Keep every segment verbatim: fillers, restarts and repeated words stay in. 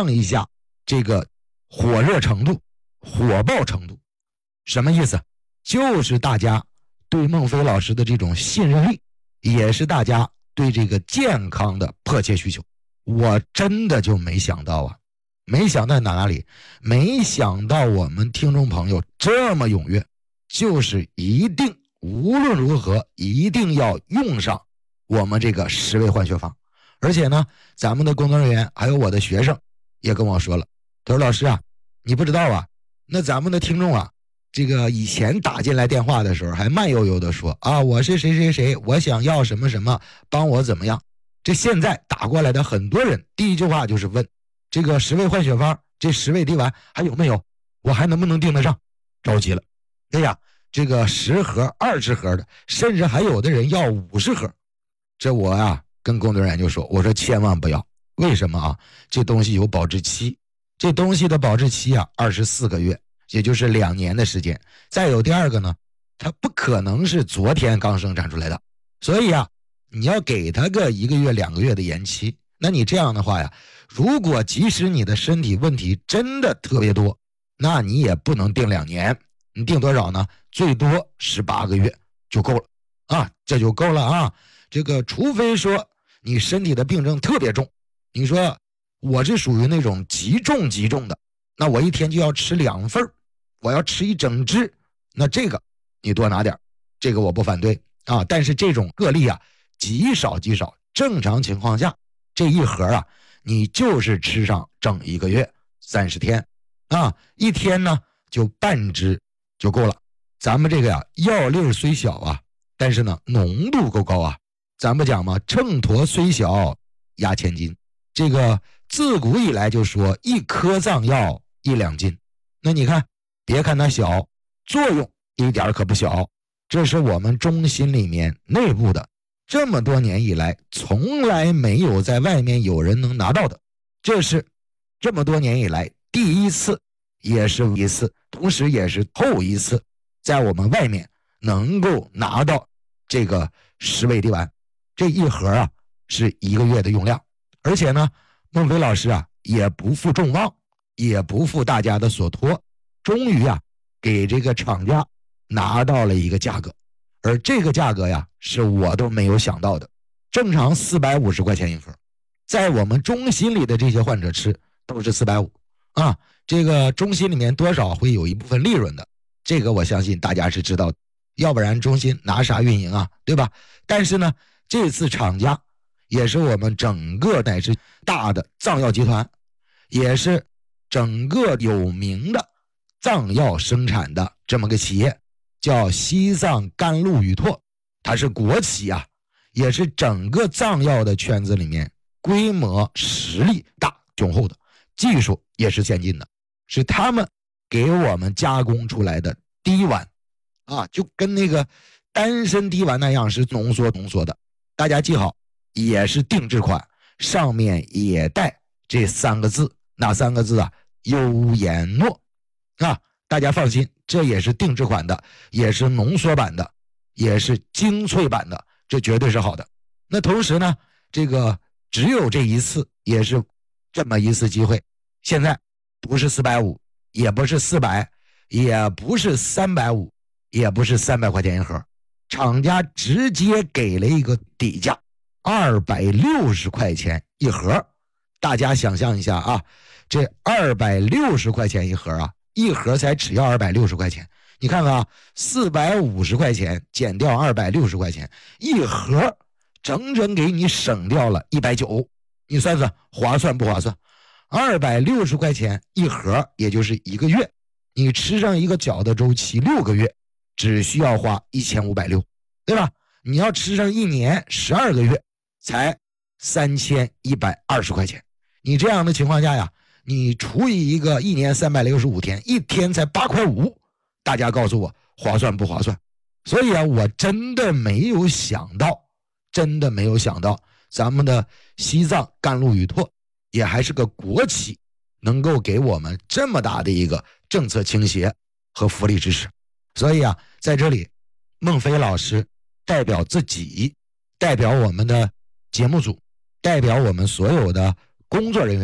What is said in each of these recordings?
象一下这个火热程度、火爆程度。什么意思？就是大家对孟非老师的这种信任力，也是大家对这个健康的迫切需求。我真的就没想到啊，没想到哪里，没想到我们听众朋友这么踊跃，就是一定无论如何一定要用上我们这个十味换血方。而且呢，咱们的工作人员还有我的学生也跟我说了，他说老师啊，你不知道啊，那咱们的听众啊，这个以前打进来电话的时候还慢悠悠的说啊，我是谁谁谁，我想要什么什么，帮我怎么样。这现在打过来的很多人第一句话就是问，这个十味换血方，这十味滴丸还有没有，我还能不能订得上？着急了。哎呀，这个十盒二十盒的，甚至还有的人要五十盒。这我啊跟工作人员就说，我说千万不要。为什么啊？这东西有保质期，这东西的保质期啊二十四个月，也就是两年的时间。再有第二个呢，它不可能是昨天刚生产出来的，所以啊你要给他个一个月两个月的延期。那你这样的话呀，如果即使你的身体问题真的特别多，那你也不能定两年，你定多少呢？最多十八个月就够了啊，这就够了啊。这个除非说你身体的病症特别重，你说我是属于那种极重极重的，那我一天就要吃两份，我要吃一整只，那这个你多拿点，这个我不反对啊。但是这种个例啊极少极少，正常情况下这一盒啊你就是吃上整一个月三十天啊，一天呢就半只就够了。咱们这个呀药粒虽小啊，但是呢浓度够高啊。咱们讲嘛，秤砣虽小压千斤，这个自古以来就说一颗藏药一两斤。那你看，别看它小，作用一点可不小。这是我们中心里面内部的，这么多年以来从来没有在外面有人能拿到的，这是这么多年以来第一次，也是一次，同时也是头一次在我们外面能够拿到这个十味滴丸。这一盒啊是一个月的用量，而且呢孟非老师啊也不负众望，也不负大家的所托，终于啊给这个厂家拿到了一个价格。而这个价格呀是我都没有想到的，正常四百五十块钱一盒，在我们中心里的这些患者吃都是四百五十啊，这个中心里面多少会有一部分利润的，这个我相信大家是知道的，要不然中心拿啥运营啊，对吧？但是呢这次厂家也是我们整个乃至大的藏药集团，也是整个有名的藏药生产的这么个企业，叫西藏甘露与拓，它是国企啊，也是整个藏药的圈子里面规模实力大雄厚的，技术也是先进的，是他们给我们加工出来的滴丸啊，就跟那个单身滴丸那样，是浓缩浓缩的。大家记好，也是定制款，上面也带这三个字，哪三个字啊？优颜诺啊，大家放心，这也是定制款的，也是浓缩版的，也是精粹版的，这绝对是好的。那同时呢，这个只有这一次，也是这么一次机会，现在不是四百五十，也不是四百，也不是三百五十，也不是三百块钱一盒，厂家直接给了一个底价二百六十块钱一盒。大家想象一下啊，这二百六十块钱一盒啊，一盒才只要二百六十块钱。你看看啊，四百五十块钱减掉二百六十块钱，一盒整整给你省掉了一百九十，你算算划算不划算？二百六十块钱一盒，也就是一个月，你吃上一个饺子周期六个月，只需要花一千五百六十，对吧？你要吃上一年十二个月，才三千一百二十块钱。你这样的情况下呀，你除以一个一年三百六十五天，一天才八块五，大家告诉我划算不划算？所以啊，我真的没有想到，真的没有想到，咱们的西藏甘露与拓也还是个国企，能够给我们这么大的一个政策倾斜和福利支持。所以啊，在这里，孟非老师代表自己，代表我们的节目组，代表我们所有的工作人员，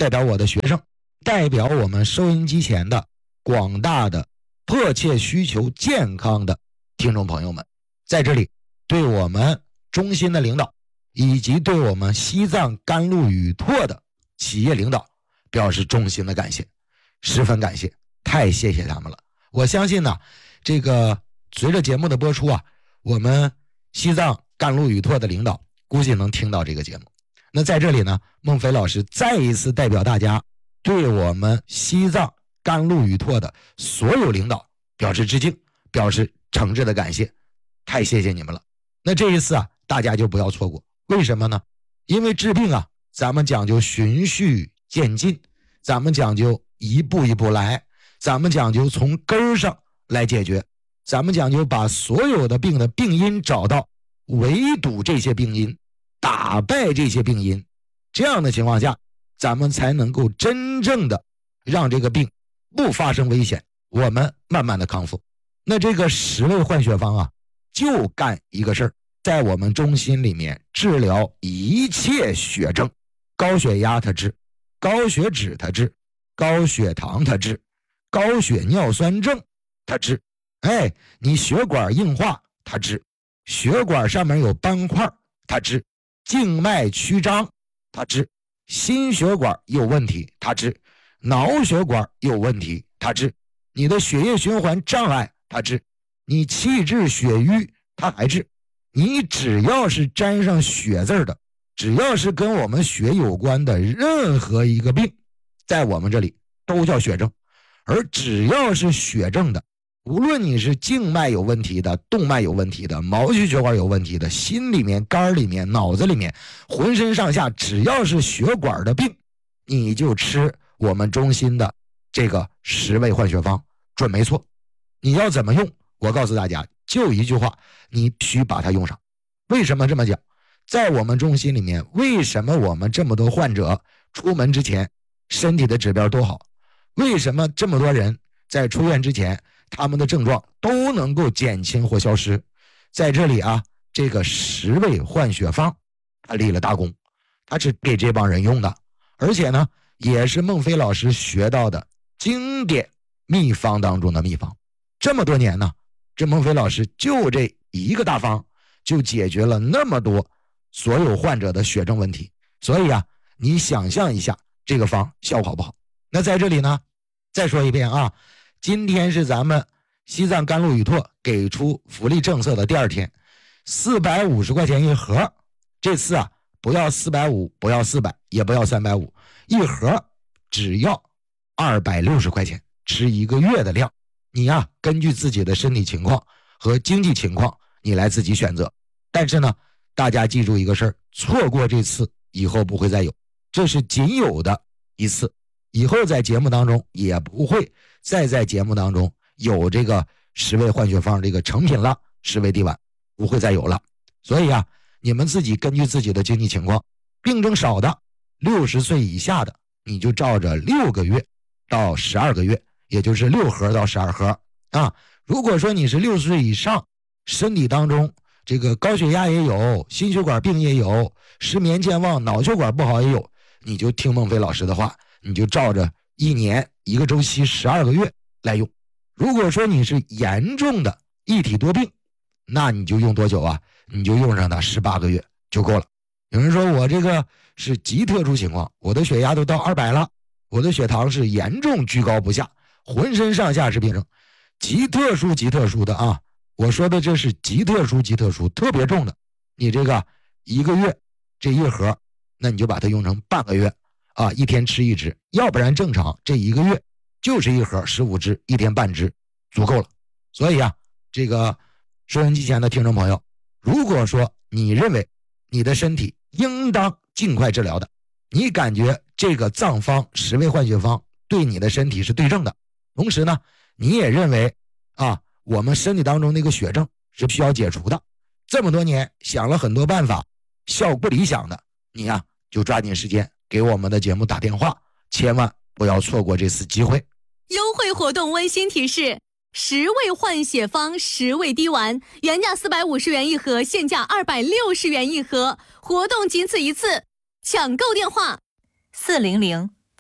代表我的学生，代表我们收音机前的广大的迫切需求健康的听众朋友们，在这里对我们中心的领导以及对我们西藏甘露语拓的企业领导表示衷心的感谢，十分感谢，太谢谢他们了。我相信呢，这个随着节目的播出啊，我们西藏甘露语拓的领导估计能听到这个节目。那在这里呢，孟非老师再一次代表大家对我们西藏甘露语拓的所有领导表示致敬，表示诚挚的感谢，太谢谢你们了。那这一次啊，大家就不要错过。为什么呢？因为治病啊，咱们讲究循序渐进，咱们讲究一步一步来，咱们讲究从根儿上来解决，咱们讲究把所有的病的病因找到，围堵这些病因，打败这些病因，这样的情况下，咱们才能够真正的让这个病不发生危险，我们慢慢的康复。那这个十味换血方啊，就干一个事儿，在我们中心里面治疗一切血症，高血压它治，高血脂它治，高血糖它治，高血尿酸症它治，哎，你血管硬化它治，血管上面有斑块它治，静脉曲张它治，心血管有问题它治，脑血管有问题它治，你的血液循环障碍它治，你气滞血瘀它还治。你只要是沾上血字的，只要是跟我们血有关的任何一个病，在我们这里都叫血症。而只要是血症的，无论你是静脉有问题的，动脉有问题的，毛细血管有问题的，心里面、肝里面、脑子里面，浑身上下只要是血管的病，你就吃我们中心的这个十味换血方准没错。你要怎么用？我告诉大家，就一句话，你必须把它用上。为什么这么讲？在我们中心里面，为什么我们这么多患者出门之前身体的指标都好？为什么这么多人在出院之前他们的症状都能够减轻或消失？在这里啊，这个十味换血方他立了大功，他是给这帮人用的，而且呢也是孟非老师学到的经典秘方当中的秘方。这么多年呢，这孟非老师就这一个大方就解决了那么多所有患者的血症问题。所以啊，你想象一下这个方效果好不好？那在这里呢再说一遍啊，今天是咱们西藏甘露语拓给出福利政策的第二天，四百五十块钱一盒。这次啊，不要四百五十，不要四百，也不要三百五十，一盒只要二百六十块钱，吃一个月的量。你呀、啊，根据自己的身体情况和经济情况，你来自己选择。但是呢，大家记住一个事儿，错过这次以后不会再有，这是仅有的一次，以后在节目当中也不会再在节目当中有这个十味换血方这个成品了，十味滴丸不会再有了。所以啊，你们自己根据自己的经济情况，病症少的六十岁以下的，你就照着六个月到十二个月，也就是六盒到十二盒啊。如果说你是六十岁以上，身体当中这个高血压也有，心血管病也有，失眠健忘，脑血管不好也有，你就听孟非老师的话，你就照着一年一个周期十二个月来用。如果说你是严重的一体多病，那你就用多久啊？你就用上它十八个月就够了。有人说我这个是极特殊情况，我的血压都到二百了，我的血糖是严重居高不下，浑身上下是病症，极特殊极特殊的啊！我说的这是极特殊极特殊特别重的，你这个一个月这一盒，那你就把它用成半个月啊，一天吃一支，要不然正常这一个月就是一盒十五支，一天半支足够了。所以啊，这个收音机前的听众朋友，如果说你认为你的身体应当尽快治疗的，你感觉这个藏方十味换血方对你的身体是对症的，同时呢你也认为啊我们身体当中那个血症是需要解除的，这么多年想了很多办法效果不理想的，你呀、啊、就抓紧时间给我们的节目打电话，千万不要错过这次机会。 优惠活动温馨提示：十味换血方十味滴丸，原价四百五十元一盒，现价二百六十元一盒，活动仅此一次，抢购电话： 四零零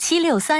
七六三。